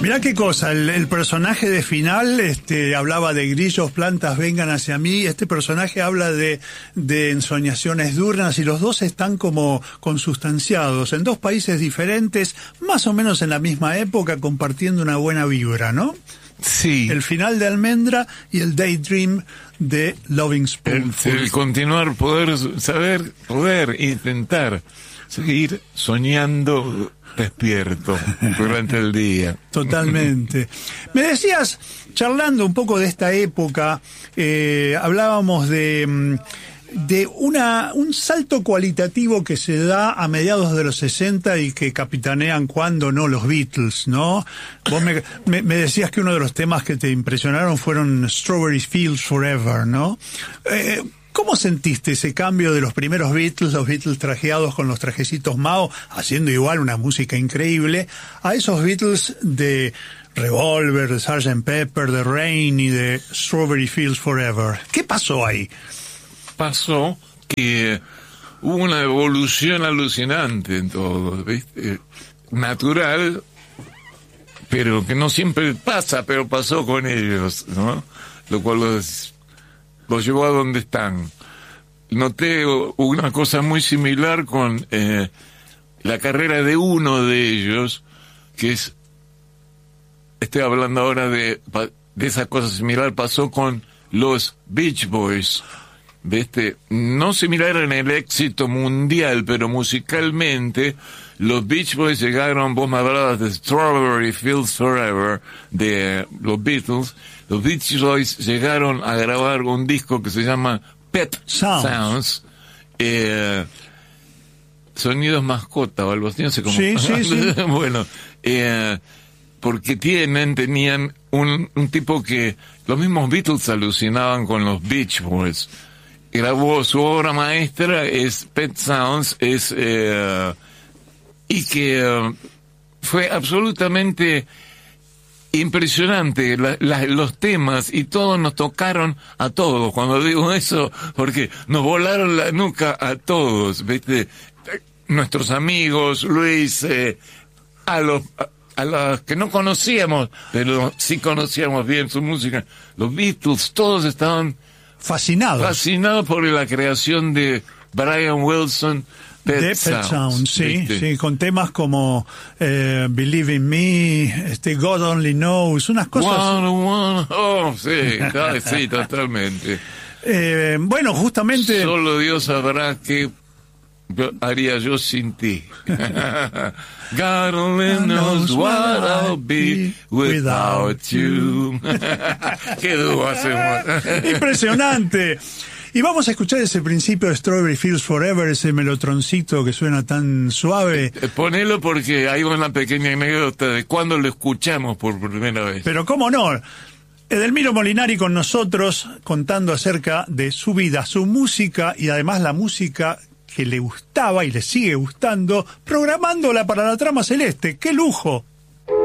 Mirá qué cosa, el personaje de Final hablaba de grillos, plantas, vengan hacia mí. Este personaje habla de ensoñaciones diurnas, y los dos están como consustanciados en dos países diferentes, más o menos en la misma época, compartiendo una buena vibra, ¿no? Sí. El Final de Almendra y el Daydream de Loving Spoonful. El continuar, poder intentar seguir soñando despierto durante el día. Totalmente. Me decías, charlando un poco de esta época, hablábamos de un salto cualitativo que se da a mediados de los 60 y que capitanean, cuando no, los Beatles, ¿no? Vos me decías que uno de los temas que te impresionaron fueron Strawberry Fields Forever, ¿no? ¿Cómo sentiste ese cambio de los primeros Beatles, los Beatles trajeados con los trajecitos Mao, haciendo igual una música increíble, a esos Beatles de Revolver, de Sgt. Pepper, de Rain y de Strawberry Fields Forever? ¿Qué pasó ahí? Pasó que hubo una evolución alucinante en todo, ¿viste? Natural, pero que no siempre pasa, pero pasó con ellos, ¿no? Lo cual los llevó a donde están. Noté una cosa muy similar con la carrera de uno de ellos, que es, estoy hablando ahora de esa cosa similar, pasó con los Beach Boys. ¿Viste? No similar en el éxito mundial, pero musicalmente los Beach Boys llegaron, vos me hablabas de Strawberry Fields Forever de los Beatles. Los Beach Boys llegaron a grabar un disco que se llama Pet Sounds, sonidos mascota o algo así, no sé cómo. Sí. Bueno, porque tenían un tipo que los mismos Beatles alucinaban con los Beach Boys. Grabó su obra maestra, es Pet Sounds, y que fue absolutamente impresionante, los temas, y todos nos tocaron a todos. Cuando digo eso, porque nos volaron la nuca a todos, ¿viste? Nuestros amigos, Luis, a los que no conocíamos, pero sí conocíamos bien su música, los Beatles, todos estaban fascinados por la creación de Brian Wilson, Pet Sounds, sí, con temas como Believe in Me, God Only Knows, unas cosas. Sí, totalmente. Bueno, justamente. Solo Dios sabrá qué haría yo sin ti. God only knows what I'll be without you. Qué dúo hacemos. Impresionante. Y vamos a escuchar ese principio de Strawberry Fields Forever, ese melotroncito que suena tan suave. Ponelo, porque hay una pequeña anécdota de cuando lo escuchamos por primera vez. Pero cómo no. Edelmiro Molinari con nosotros, contando acerca de su vida, su música, y además la música que le gustaba y le sigue gustando, programándola para la Trama Celeste. ¡Qué lujo!